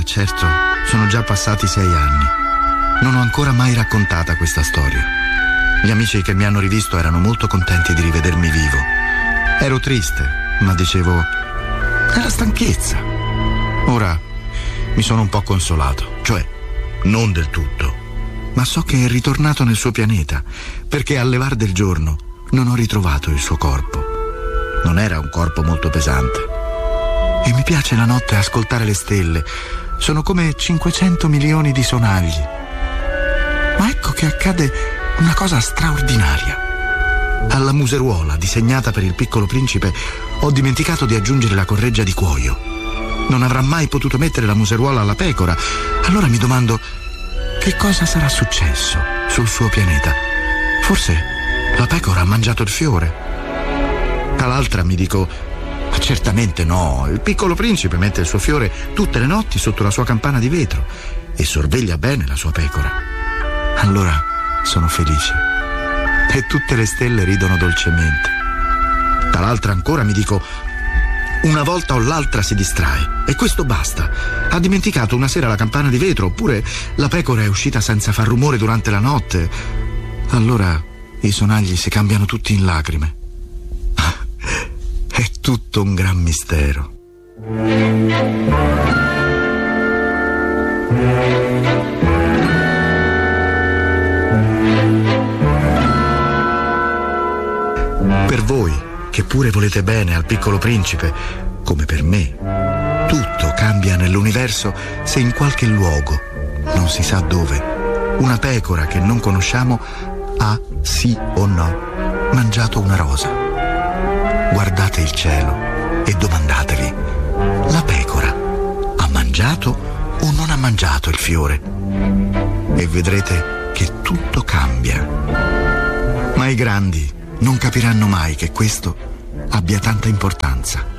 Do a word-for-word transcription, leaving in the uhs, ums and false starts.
certo, sono già passati sei anni. Non ho ancora mai raccontata questa storia. Gli amici che mi hanno rivisto erano molto contenti di rivedermi vivo. Ero triste, ma dicevo, è la stanchezza. Ora mi sono un po' consolato, cioè non del tutto, ma so che è ritornato nel suo pianeta, perché al levar del giorno non ho ritrovato il suo corpo. Non era un corpo molto pesante. E mi piace la notte ascoltare le stelle. Sono come cinquecento milioni di sonagli. Ma ecco che accade una cosa straordinaria. Alla museruola disegnata per il Piccolo Principe ho dimenticato di aggiungere la correggia di cuoio. Non avrà mai potuto mettere la museruola alla pecora. Allora mi domando, che cosa sarà successo sul suo pianeta? Forse la pecora ha mangiato il fiore. Dall'altra mi dico, ma certamente no, il Piccolo Principe mette il suo fiore tutte le notti sotto la sua campana di vetro e sorveglia bene la sua pecora. Allora sono felice e tutte le stelle ridono dolcemente. Dall'altra ancora mi dico, una volta o l'altra si distrae e questo basta. Ha dimenticato una sera la campana di vetro, oppure la pecora è uscita senza far rumore durante la notte. Allora i sonagli si cambiano tutti in lacrime. È tutto un gran mistero. Per voi, che pure volete bene al Piccolo Principe, come per me, tutto cambia nell'universo se in qualche luogo, non si sa dove, una pecora che non conosciamo ha, sì o no, mangiato una rosa. Guardate il cielo e domandatevi, la pecora ha mangiato o non ha mangiato il fiore? E vedrete che tutto cambia. Ma i grandi non capiranno mai che questo abbia tanta importanza.